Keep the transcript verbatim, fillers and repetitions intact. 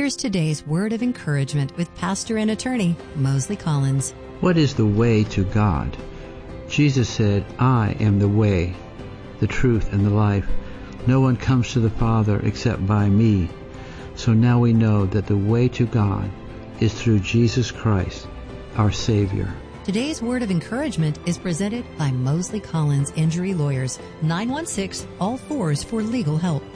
Here's today's word of encouragement with pastor and attorney Mosley Collins. What is the way to God? Jesus said, I am the way, the truth, and the life. No one comes to the Father except by me. So now we know that the way to God is through Jesus Christ, our Savior. Today's word of encouragement is presented by Mosley Collins Injury Lawyers, nine one six, all fours for legal help.